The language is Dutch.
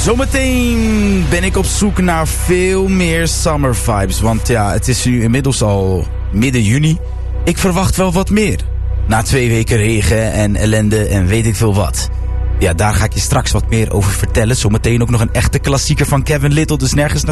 Zometeen ben ik op zoek naar veel meer summer vibes. Want ja, het is nu inmiddels al midden juni. Ik verwacht wel wat meer. Na 2 weken regen en ellende en weet ik veel wat. Ja, daar ga ik je straks wat meer over vertellen. Zometeen ook nog een echte klassieker van Kevin Little, dus nergens